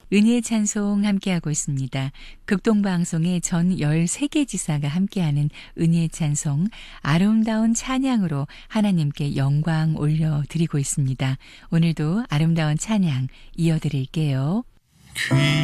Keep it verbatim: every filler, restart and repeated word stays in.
은혜의 찬송 함께하고 있습니다. 극동방송의 전 열세 개 지사가 함께하는 은혜의 찬송, 아름다운 찬양으로 하나님께 영광 올려드리고 있습니다. 오늘도 아름다운 찬양 이어드릴게요.